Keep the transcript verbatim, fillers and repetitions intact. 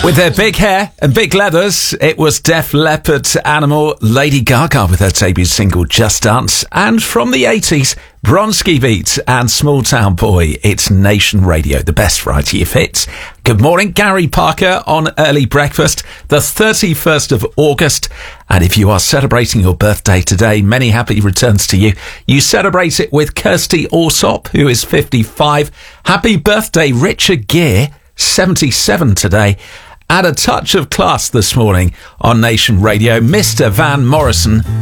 With their big hair and big leathers, it was Def Leppard, Animal, Lady Gaga with her debut single Just Dance, and from the eighties, Bronski Beat and Small Town Boy. It's Nation Radio, the best variety of hits. Good morning, Gary Parker on Early Breakfast, the thirty-first of August. And if you are celebrating your birthday today, many happy returns to you. You celebrate it with Kirsty Alsop, who is fifty-five. Happy birthday, Richard Gere, seventy-seven today. Add a touch of class this morning on Nation Radio, Mister Van Morrison.